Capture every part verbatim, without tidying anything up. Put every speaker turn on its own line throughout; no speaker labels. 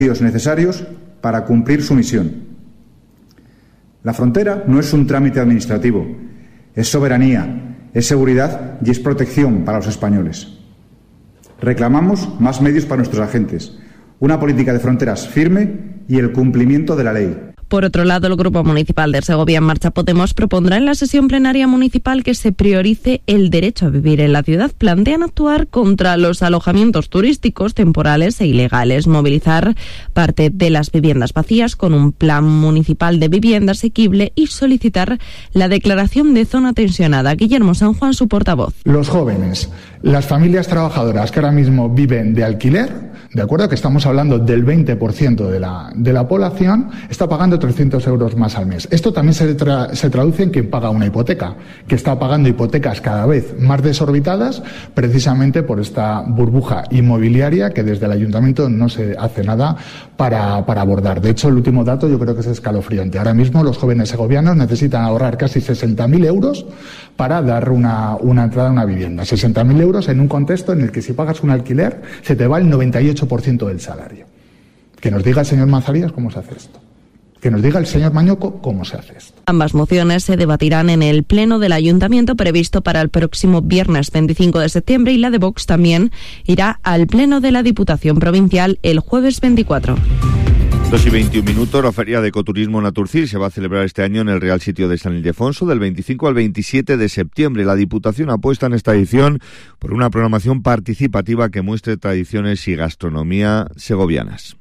medios necesarios para cumplir su misión. La frontera no es un trámite administrativo, es soberanía, es seguridad y es protección para los españoles. Reclamamos más medios para nuestros agentes, una política de fronteras firme y el cumplimiento de la ley.
Por otro lado, el Grupo Municipal de Segovia en Marcha Podemos propondrá en la sesión plenaria municipal que se priorice el derecho a vivir en la ciudad. Plantean actuar contra los alojamientos turísticos temporales e ilegales, movilizar parte de las viviendas vacías con un plan municipal de vivienda asequible y solicitar la declaración de zona tensionada. Guillermo San Juan, su portavoz.
Los jóvenes, las familias trabajadoras que ahora mismo viven de alquiler, de acuerdo, que estamos hablando del veinte por ciento de la, de la población, está pagando trescientos euros más al mes. Esto también se, tra- se traduce en quien paga una hipoteca, que está pagando hipotecas cada vez más desorbitadas precisamente por esta burbuja inmobiliaria que desde el ayuntamiento no se hace nada para, para abordar. De hecho, el último dato yo creo que es escalofriante. Ahora mismo los jóvenes segovianos necesitan ahorrar casi sesenta mil euros para dar una, una entrada a una vivienda. sesenta mil euros en un contexto en el que si pagas un alquiler se te va el noventa y ocho por ciento del salario. Que nos diga el señor Manzarías cómo se hace esto. Que nos diga el señor Mañoco cómo se hace esto.
Ambas mociones se debatirán en el Pleno del Ayuntamiento previsto para el próximo viernes veinticinco de septiembre y la de Vox también irá al Pleno de la Diputación Provincial el jueves veinticuatro.
dos y veintiún minutos, la Feria de Ecoturismo Naturcil se va a celebrar este año en el Real Sitio de San Ildefonso del veinticinco al veintisiete de septiembre. La Diputación apuesta en esta edición por una programación participativa que muestre tradiciones y gastronomía segovianas.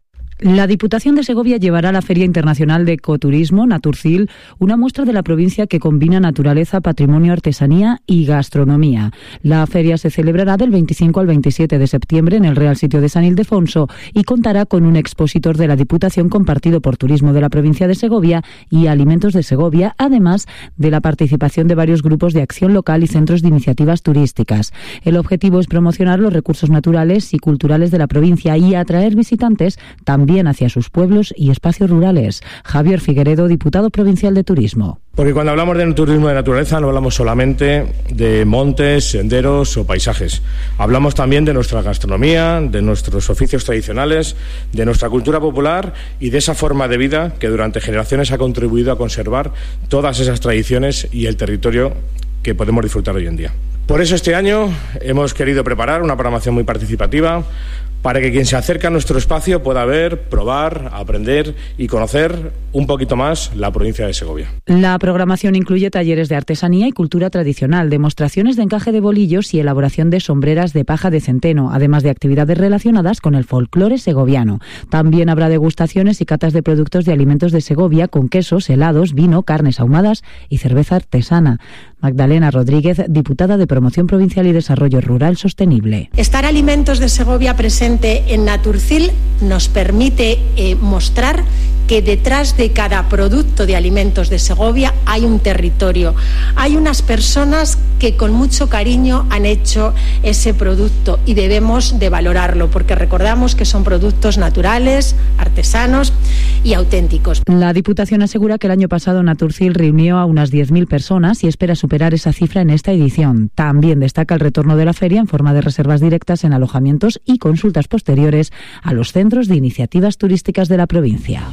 La Diputación de Segovia llevará a la Feria Internacional de Ecoturismo Naturcil una muestra de la provincia que combina naturaleza, patrimonio, artesanía y gastronomía. La feria se celebrará del veinticinco al veintisiete de septiembre en el Real Sitio de San Ildefonso y contará con un expositor de la Diputación compartido por Turismo de la provincia de Segovia y Alimentos de Segovia, además de la participación de varios grupos de acción local y centros de iniciativas turísticas. El objetivo es promocionar los recursos naturales y culturales de la provincia y atraer visitantes también hacia sus pueblos y espacios rurales. Javier Figueredo, diputado provincial de Turismo.
Porque cuando hablamos de turismo de naturaleza no hablamos solamente de montes, senderos o paisajes. Hablamos también de nuestra gastronomía, de nuestros oficios tradicionales, de nuestra cultura popular y de esa forma de vida que durante generaciones ha contribuido a conservar todas esas tradiciones y el territorio que podemos disfrutar hoy en día. Por eso este año hemos querido preparar una programación muy participativa para que quien se acerque a nuestro espacio pueda ver, probar, aprender y conocer un poquito más la provincia de Segovia.
La programación incluye talleres de artesanía y cultura tradicional, demostraciones de encaje de bolillos y elaboración de sombreras de paja de centeno, además de actividades relacionadas con el folclore segoviano. También habrá degustaciones y catas de productos de alimentos de Segovia con quesos, helados, vino, carnes ahumadas y cerveza artesana. Magdalena Rodríguez, diputada de Promoción Provincial y Desarrollo Rural Sostenible.
Estar Alimentos de Segovia presente en Naturcil nos permite eh, mostrar que detrás de cada producto de alimentos de Segovia hay un territorio, hay unas personas que con mucho cariño han hecho ese producto y debemos de valorarlo porque recordamos que son productos naturales, artesanos y auténticos.
La Diputación asegura que el año pasado Naturcil reunió a unas diez mil personas y espera superar esa cifra en esta edición. También destaca el retorno de la feria en forma de reservas directas en alojamientos y consultas posteriores a los centros de iniciativas turísticas de la provincia.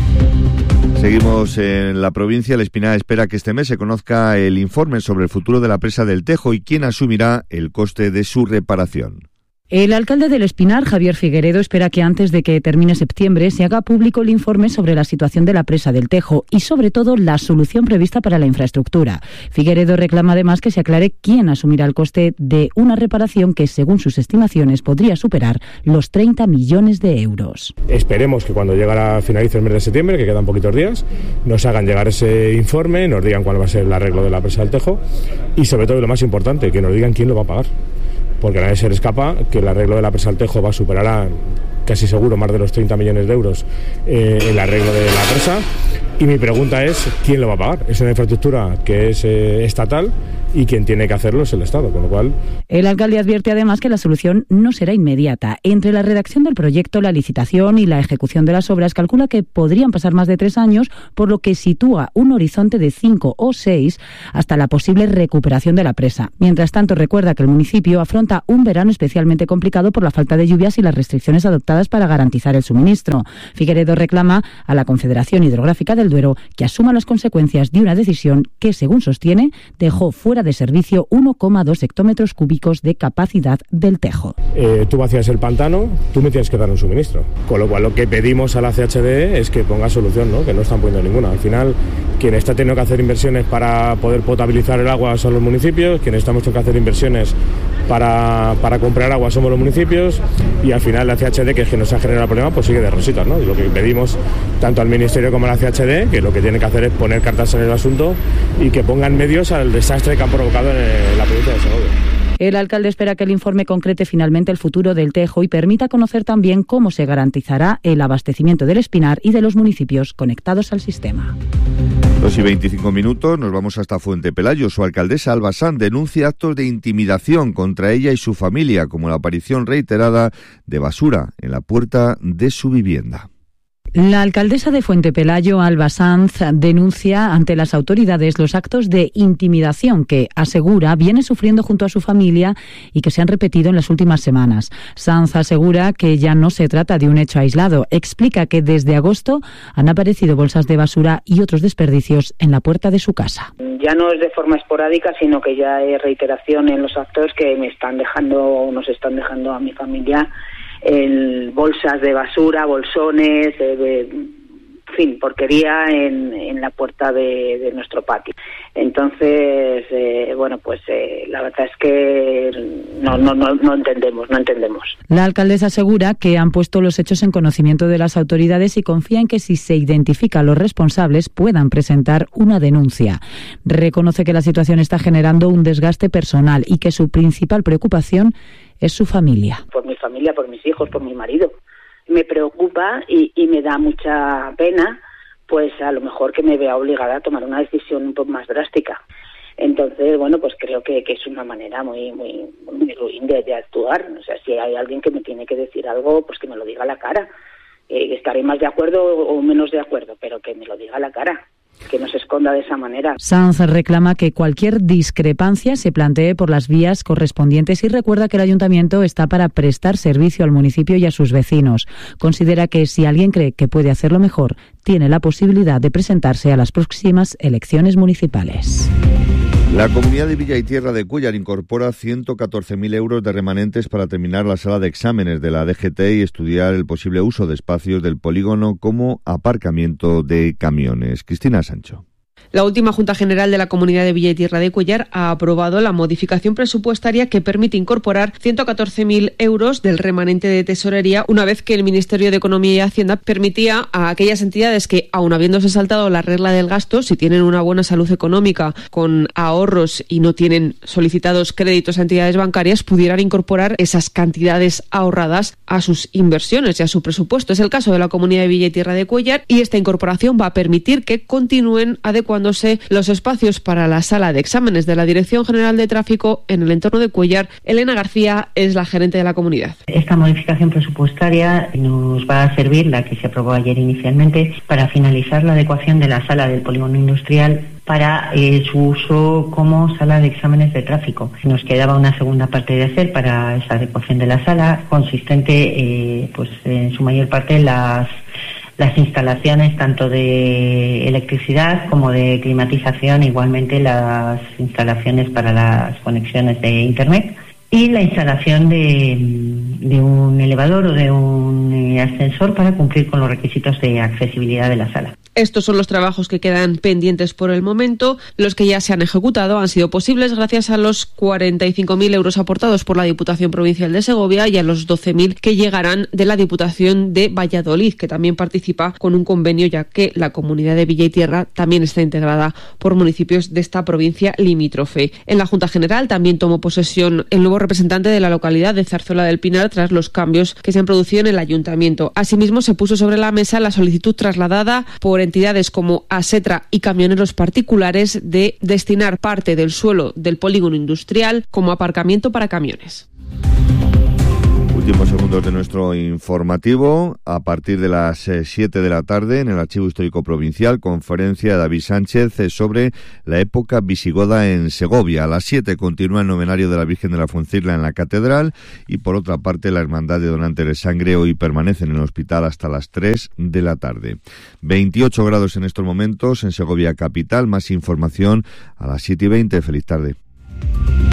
Seguimos en la provincia. El Espinar espera que este mes se conozca el informe sobre el futuro de la presa del Tejo y quién asumirá el coste de su reparación.
El alcalde del Espinar, Javier Figueredo, espera que antes de que termine septiembre se haga público el informe sobre la situación de la presa del Tejo y, sobre todo, la solución prevista para la infraestructura. Figueredo reclama además que se aclare quién asumirá el coste de una reparación que, según sus estimaciones, podría superar los treinta millones de euros.
Esperemos que cuando llegue finalice el mes de septiembre, que quedan poquitos días, nos hagan llegar ese informe, nos digan cuál va a ser el arreglo de la presa del Tejo y, sobre todo, y lo más importante, que nos digan quién lo va a pagar. Porque a nadie se le escapa que el arreglo de la presa del Tejo va a superar a, casi seguro más de los treinta millones de euros eh, el arreglo de la presa. Y mi pregunta es, ¿quién lo va a pagar? Es una infraestructura que es eh, estatal y quien tiene que hacerlo es el Estado, con lo cual...
El alcalde advierte además que la solución no será inmediata. Entre la redacción del proyecto, la licitación y la ejecución de las obras calcula que podrían pasar más de tres años, por lo que sitúa un horizonte de cinco o seis hasta la posible recuperación de la presa. Mientras tanto, recuerda que el municipio afronta un verano especialmente complicado por la falta de lluvias y las restricciones adoptadas para garantizar el suministro. Figueredo reclama a la Confederación Hidrográfica del Duero que asuma las consecuencias de una decisión que, según sostiene, dejó fuera de servicio uno coma dos hectómetros cúbicos de capacidad del Tejo.
Eh, tú vacías el pantano, tú me tienes que dar un suministro. Con lo cual lo que pedimos a la C H D es que ponga solución, ¿no? Que no están poniendo ninguna. Al final, quien está teniendo que hacer inversiones para poder potabilizar el agua son los municipios, quienes estamos teniendo que hacer inversiones para, para comprar agua somos los municipios, y al final la C H D, que es que nos ha generado el problema, pues sigue de rositas, ¿no? Y lo que pedimos tanto al Ministerio como a la C H D, que lo que tiene que hacer es poner cartas en el asunto y que pongan medios al desastre que han provocado en la provincia de Segovia.
El alcalde espera que el informe concrete finalmente el futuro del Tejo y permita conocer también cómo se garantizará el abastecimiento del Espinar y de los municipios conectados al sistema.
Dos y veinticinco minutos, nos vamos hasta Fuente Pelayo. Su alcaldesa, Alba Sanz, denuncia actos de intimidación contra ella y su familia, como la aparición reiterada de basura en la puerta de su vivienda.
La alcaldesa de Fuente Pelayo, Alba Sanz, denuncia ante las autoridades los actos de intimidación que, asegura, viene sufriendo junto a su familia y que se han repetido en las últimas semanas. Sanz asegura que ya no se trata de un hecho aislado. Explica que desde agosto han aparecido bolsas de basura y otros desperdicios en la puerta de su casa.
Ya no es de forma esporádica, sino que ya hay reiteración en los actos que me están dejando, nos están dejando a mi familia en bolsas de basura, bolsones, de, de, en fin, porquería en, en la puerta de, de nuestro patio. Entonces, eh, bueno, pues eh, la verdad es que no, no, no, no entendemos, no entendemos.
La alcaldesa asegura que han puesto los hechos en conocimiento de las autoridades y confía en que si se identifican a los responsables puedan presentar una denuncia. Reconoce que la situación está generando un desgaste personal y que su principal preocupación es su familia.
Por mi familia, por mis hijos, por mi marido. Me preocupa y, y me da mucha pena, pues a lo mejor que me vea obligada a tomar una decisión un poco más drástica. Entonces, bueno, pues creo que, que es una manera muy muy muy ruin de, de actuar. O sea, si hay alguien que me tiene que decir algo, pues que me lo diga a la cara. Eh, estaré más de acuerdo o menos de acuerdo, pero que me lo diga a la cara. Que no se esconda de esa manera.
Sanz reclama que cualquier discrepancia se plantee por las vías correspondientes y recuerda que el ayuntamiento está para prestar servicio al municipio y a sus vecinos. Considera que si alguien cree que puede hacerlo mejor, tiene la posibilidad de presentarse a las próximas elecciones municipales.
La Comunidad de Villa y Tierra de Cuéllar incorpora ciento catorce mil euros de remanentes para terminar la sala de exámenes de la D G T y estudiar el posible uso de espacios del polígono como aparcamiento de camiones. Cristina Sancho.
La última Junta General de la Comunidad de Villa y Tierra de Cuéllar ha aprobado la modificación presupuestaria que permite incorporar ciento catorce mil euros del remanente de tesorería, una vez que el Ministerio de Economía y Hacienda permitía a aquellas entidades que, aun habiéndose saltado la regla del gasto, si tienen una buena salud económica con ahorros y no tienen solicitados créditos a entidades bancarias, pudieran incorporar esas cantidades ahorradas a sus inversiones y a su presupuesto. Es el caso de la Comunidad de Villa y Tierra de Cuéllar y esta incorporación va a permitir que continúen adecuando los espacios para la sala de exámenes de la Dirección General de Tráfico en el entorno de Cuéllar. Elena García es la gerente de la comunidad.
Esta modificación presupuestaria nos va a servir, la que se aprobó ayer inicialmente, para finalizar la adecuación de la sala del polígono industrial para eh, su uso como sala de exámenes de tráfico. Nos quedaba una segunda parte de hacer para esa adecuación de la sala, consistente eh, pues en su mayor parte en las las instalaciones tanto de electricidad como de climatización, igualmente las instalaciones para las conexiones de Internet y la instalación de, de un elevador o de un eh, ascensor para cumplir con los requisitos de accesibilidad de la sala.
Estos son los trabajos que quedan pendientes por el momento. Los que ya se han ejecutado han sido posibles gracias a los cuarenta y cinco mil euros aportados por la Diputación Provincial de Segovia y a los doce mil que llegarán de la Diputación de Valladolid, que también participa con un convenio, ya que la Comunidad de Villa y Tierra también está integrada por municipios de esta provincia limítrofe. En la Junta General también tomó posesión el nuevo representante de la localidad de Zarzuela del Pinar, gestionar tras los cambios que se han producido en el ayuntamiento. Asimismo, se puso sobre la mesa la solicitud trasladada por entidades como Asetra y camioneros particulares de destinar parte del suelo del polígono industrial como aparcamiento para camiones.
Últimos segundos de nuestro informativo. A partir de las siete de la tarde, en el Archivo Histórico Provincial, conferencia de David Sánchez sobre la época visigoda en Segovia. A las siete continúa el novenario de la Virgen de la Fuencisla en la Catedral y, por otra parte, la Hermandad de Donantes de Sangre hoy permanece en el hospital hasta las tres de la tarde. veintiocho grados en estos momentos en Segovia capital. Más información a las siete y veinte. Feliz tarde.